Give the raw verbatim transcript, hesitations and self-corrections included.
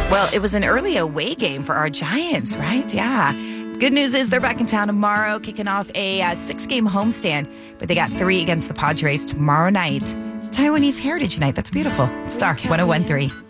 Well, it was an early away game for our Giants, right? Yeah. Good news is they're back in town tomorrow, kicking off a uh, six-game homestand. But they got three against the Padres tomorrow night. It's Taiwanese Heritage Night. That's beautiful. Star one oh one three.